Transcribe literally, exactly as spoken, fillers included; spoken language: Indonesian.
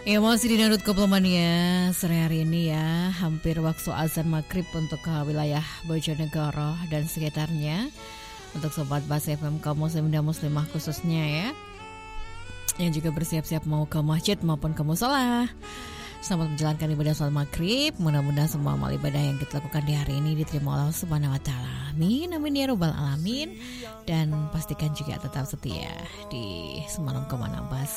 Ya masih di Narut Komplemania sore hari ini ya. Hampir waktu azan maghrib untuk ke wilayah Bojonegoro dan sekitarnya. Untuk Sobat Bas F M kaum muslim dan muslimah khususnya ya, yang juga bersiap-siap mau ke masjid maupun ke musola. Selamat menjalankan ibadah sholat maghrib. Mudah-mudahan semua amal ibadah yang kita lakukan di hari ini diterima Allah Subhanahu Wa Taala. Amin, amin ya robbal alamin. Dan pastikan juga tetap setia di Semalam Kemana Bas